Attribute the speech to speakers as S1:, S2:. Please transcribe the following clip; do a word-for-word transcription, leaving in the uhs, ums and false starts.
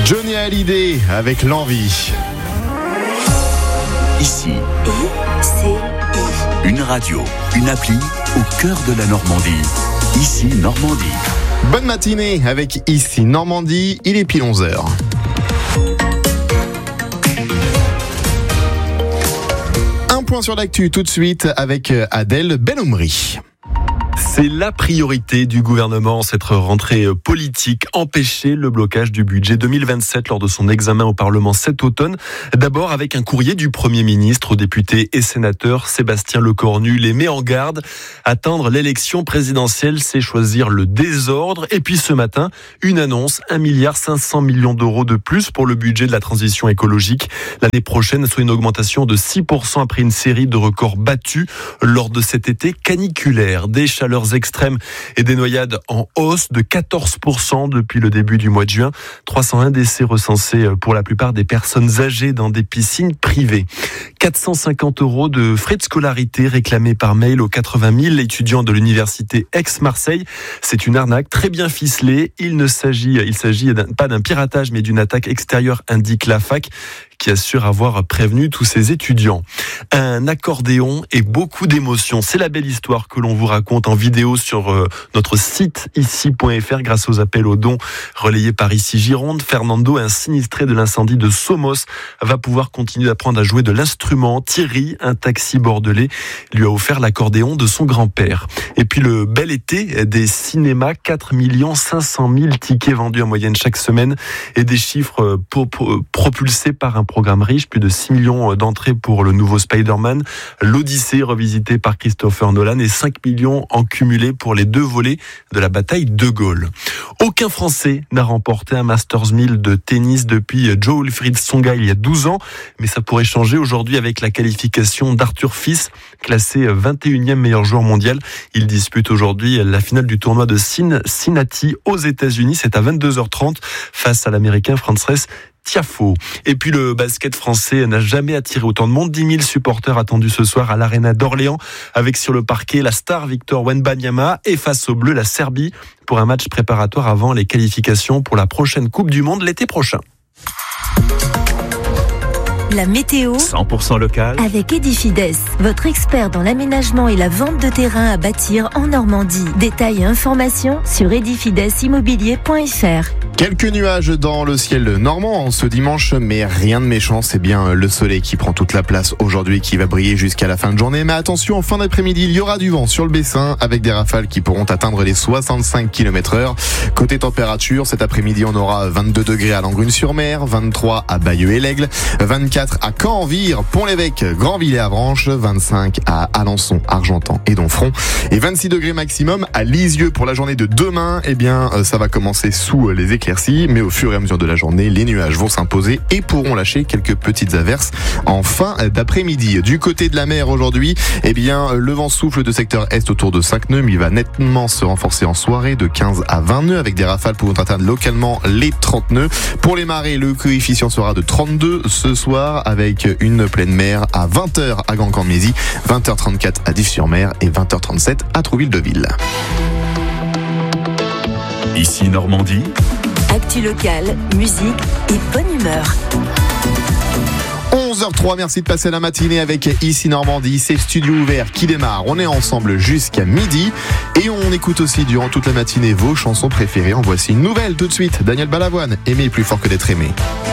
S1: Johnny Hallyday avec l'envie.
S2: Ici,
S3: I C I.
S2: une radio, une appli au cœur de la Normandie. Ici Normandie.
S1: Bonne matinée avec Ici Normandie, il est pile onze heures. Un point sur l'actu tout de suite avec Adèle Belhomri.
S4: C'est la priorité du gouvernement, cette rentrée politique, empêcher le blocage du budget deux mille vingt-sept lors de son examen au Parlement cet automne. D'abord avec un courrier du Premier ministre aux députés et sénateurs. Sébastien Lecornu les met en garde. Attendre l'élection présidentielle, c'est choisir le désordre. Et puis ce matin, une annonce, un milliard cinq cents millions d'euros de plus pour le budget de la transition écologique. L'année prochaine, soit une augmentation de six pour cent après une série de records battus lors de cet été caniculaire. Des chaleurs extrêmes et des noyades en hausse de quatorze pour cent depuis le début du mois de juin. trois cent un décès recensés pour la plupart des personnes âgées dans des piscines privées. quatre cent cinquante euros de frais de scolarité réclamés par mail aux quatre-vingt mille étudiants de l'université Aix-Marseille. C'est une arnaque très bien ficelée. Il ne s'agit, il s'agit d'un, pas d'un piratage mais d'une attaque extérieure, indique la fac, qui assure avoir prévenu tous ses étudiants. Un accordéon et beaucoup d'émotions. C'est la belle histoire que l'on vous raconte en vidéo sur euh, notre site ici point f r grâce aux appels aux dons relayés par Ici Gironde. Fernando, un sinistré de l'incendie de Somos, va pouvoir continuer d'apprendre à jouer de l'instrument. Thierry, un taxi bordelais, lui a offert l'accordéon de son grand-père. Et puis le bel été des cinémas, quatre millions cinq cent mille tickets vendus en moyenne chaque semaine et des chiffres pour, pour, propulsés par un programme riche, plus de six millions d'entrées pour le nouveau Spider-Man, l'Odyssée revisité par Christopher Nolan et cinq millions en cumulé pour les deux volets de la bataille de Gaulle. Aucun Français n'a remporté un Masters mille de tennis depuis Jo-Wilfried Tsonga il y a douze ans, mais ça pourrait changer aujourd'hui avec la qualification d'Arthur Fils, classé vingt et unième meilleur joueur mondial. Il dispute aujourd'hui la finale du tournoi de Cincinnati aux États-Unis. C'est à vingt-deux heures trente face à l'Américain Frances Tiafoe. Et puis le basket français n'a jamais attiré autant de monde. dix mille supporters attendus ce soir à l'Arena d'Orléans, avec sur le parquet la star Victor Wembanyama et face aux Bleus la Serbie pour un match préparatoire avant les qualifications pour la prochaine Coupe du Monde l'été prochain.
S3: La météo
S2: cent pour cent local
S3: avec Edifides, votre expert dans l'aménagement et la vente de terrain à bâtir en Normandie. Détails et informations sur edifides immobilier point f r.
S1: Quelques nuages dans le ciel normand en ce dimanche, mais rien de méchant, c'est bien le soleil qui prend toute la place aujourd'hui, qui va briller jusqu'à la fin de journée. Mais attention, en fin d'après-midi, il y aura du vent sur le Bessin avec des rafales qui pourront atteindre les soixante-cinq kilomètres heure. Côté température, cet après-midi, on aura vingt-deux degrés à Langrune-sur-Mer, vingt-trois à Bayeux et l'Aigle, vingt-quatre à Caen-en-Vire, Pont-l'Évêque, Grandville et Avranches, vingt-cinq à Alençon, Argentan et Donfront et vingt-six degrés maximum à Lisieux. Pour la journée de demain, eh bien, ça va commencer sous les éclaircies, mais au fur et à mesure de la journée, les nuages vont s'imposer et pourront lâcher quelques petites averses en fin d'après-midi. Du côté de la mer aujourd'hui, eh bien, le vent souffle de secteur est autour de cinq nœuds, mais il va nettement se renforcer en soirée de quinze à vingt nœuds avec des rafales pouvant atteindre localement les trente nœuds. Pour les marées, le coefficient sera de trente-deux ce soir avec une pleine mer à vingt heures à Gancan-Mézy, vingt heures trente-quatre à Dives-sur-Mer et vingt heures trente-sept à Trouville-de-Ville.
S2: Ici Normandie.
S3: Actu locale, musique et bonne humeur.
S1: onze heures trois, merci de passer la matinée avec Ici Normandie, c'est Studio Ouvert qui démarre. On est ensemble jusqu'à midi et on écoute aussi durant toute la matinée vos chansons préférées. En voici une nouvelle tout de suite, Daniel Balavoine, Aimer plus fort que d'être aimé.